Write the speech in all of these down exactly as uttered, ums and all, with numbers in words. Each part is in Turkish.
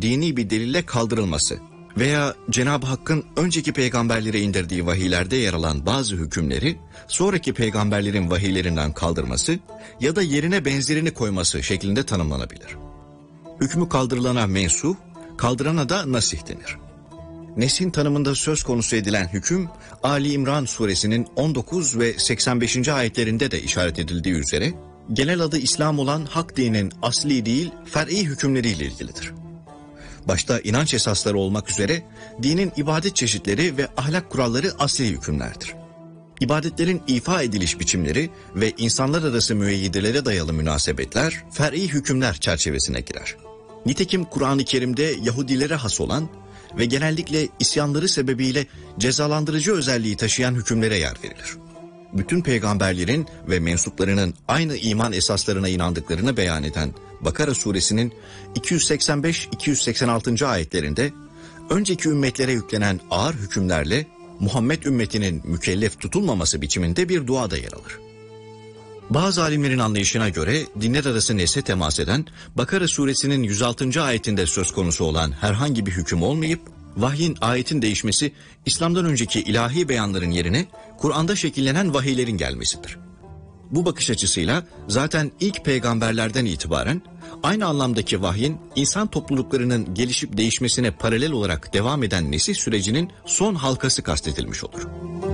dini bir delille kaldırılması veya Cenab-ı Hakk'ın önceki peygamberlere indirdiği vahiylerde yer alan bazı hükümleri sonraki peygamberlerin vahiylerinden kaldırması ya da yerine benzerini koyması şeklinde tanımlanabilir. Hükmü kaldırılana mensuh, kaldırana da nasih denir. Neshin tanımında söz konusu edilen hüküm, Ali İmran suresinin on dokuz ve seksen beşinci ayetlerinde de işaret edildiği üzere, genel adı İslam olan hak dininin asli değil, fer'i hükümleriyle ilgilidir. Başta inanç esasları olmak üzere, dinin ibadet çeşitleri ve ahlak kuralları asli hükümlerdir. İbadetlerin ifa ediliş biçimleri ve insanlar arası müeyyidelere dayalı münasebetler, fer'i hükümler çerçevesine girer. Nitekim Kur'an-ı Kerim'de Yahudilere has olan ve genellikle isyanları sebebiyle cezalandırıcı özelliği taşıyan hükümlere yer verilir. Bütün peygamberlerin ve mensuplarının aynı iman esaslarına inandıklarını beyan eden Bakara suresinin iki yüz seksen beş iki yüz seksen altıncı ayetlerinde önceki ümmetlere yüklenen ağır hükümlerle Muhammed ümmetinin mükellef tutulmaması biçiminde bir dua da yer alır. Bazı alimlerin anlayışına göre dinler arası nesle temas eden Bakara suresinin yüz altıncı ayetinde söz konusu olan herhangi bir hüküm olmayıp vahyin ayetin değişmesi İslam'dan önceki ilahi beyanların yerine Kur'an'da şekillenen vahiylerin gelmesidir. Bu bakış açısıyla zaten ilk peygamberlerden itibaren aynı anlamdaki vahyin insan topluluklarının gelişip değişmesine paralel olarak devam eden nesih sürecinin son halkası kastedilmiş olur.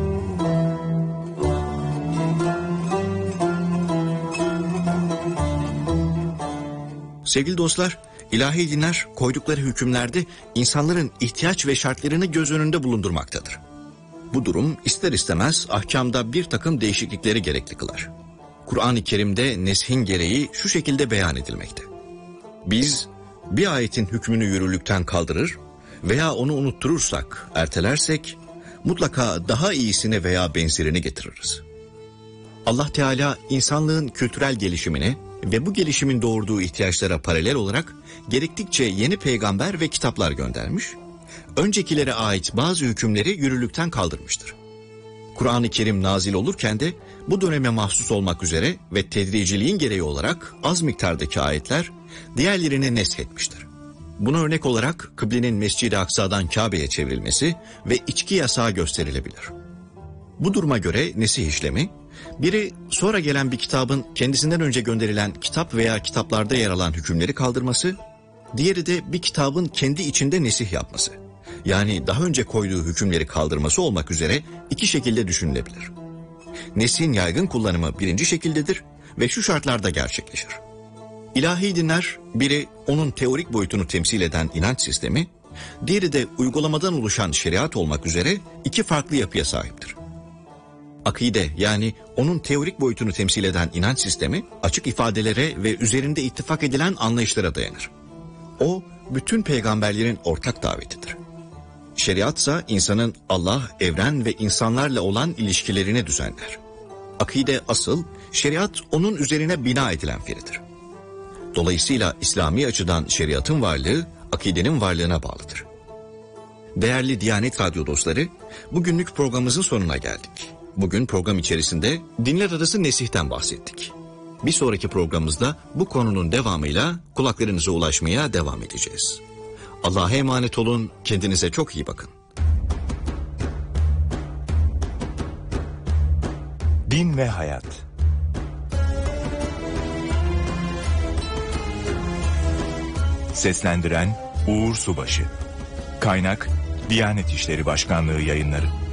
Sevgili dostlar, ilahi dinler koydukları hükümlerde insanların ihtiyaç ve şartlarını göz önünde bulundurmaktadır. Bu durum ister istemez ahkamda bir takım değişiklikleri gerekli kılar. Kur'an-ı Kerim'de neshin gereği şu şekilde beyan edilmekte. Biz bir ayetin hükmünü yürürlükten kaldırır veya onu unutturursak, ertelersek mutlaka daha iyisini veya benzerini getiririz. Allah Teala insanlığın kültürel gelişimine ve bu gelişimin doğurduğu ihtiyaçlara paralel olarak gerektikçe yeni peygamber ve kitaplar göndermiş, öncekilere ait bazı hükümleri yürürlükten kaldırmıştır. Kur'an-ı Kerim nazil olurken de bu döneme mahsus olmak üzere ve tedriciliğin gereği olarak az miktardaki ayetler diğerlerini neshetmiştir. Buna örnek olarak kıblenin Mescid-i Aksa'dan Kabe'ye çevrilmesi ve içki yasağı gösterilebilir. Bu duruma göre nesih işlemi, biri sonra gelen bir kitabın kendisinden önce gönderilen kitap veya kitaplarda yer alan hükümleri kaldırması, diğeri de bir kitabın kendi içinde nesih yapması. Yani daha önce koyduğu hükümleri kaldırması olmak üzere iki şekilde düşünülebilir. Neshin yaygın kullanımı birinci şekildedir ve şu şartlarda gerçekleşir. İlahi dinler, biri onun teorik boyutunu temsil eden inanç sistemi, diğeri de uygulamadan oluşan şeriat olmak üzere iki farklı yapıya sahiptir. Akide, yani onun teorik boyutunu temsil eden inanç sistemi açık ifadelere ve üzerinde ittifak edilen anlayışlara dayanır. O, bütün peygamberlerin ortak davetidir. Şeriatsa insanın Allah, evren ve insanlarla olan ilişkilerini düzenler. Akide asıl, şeriat onun üzerine bina edilen feridir. Dolayısıyla İslami açıdan şeriatın varlığı, akidenin varlığına bağlıdır. Değerli Diyanet Radyo dostları, bugünlük programımızın sonuna geldik. Bugün program içerisinde dinler arası nesihten bahsettik. Bir sonraki programımızda bu konunun devamıyla kulaklarınıza ulaşmaya devam edeceğiz. Allah'a emanet olun, kendinize çok iyi bakın. Din ve Hayat. Seslendiren Uğur Subaşı. Kaynak Diyanet İşleri Başkanlığı Yayınları.